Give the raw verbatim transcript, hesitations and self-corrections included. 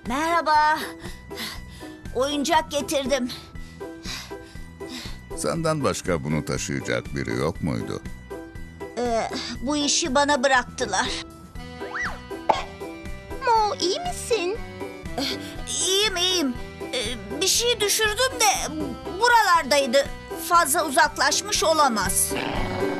Merhaba. Oyuncak getirdim. Senden başka bunu taşıyacak biri yok muydu? Ee, bu işi bana bıraktılar. Mo, iyi misin? İyiyim iyiyim. Ee, bir şey düşürdüm de buralardaydı. Fazla uzaklaşmış olamaz.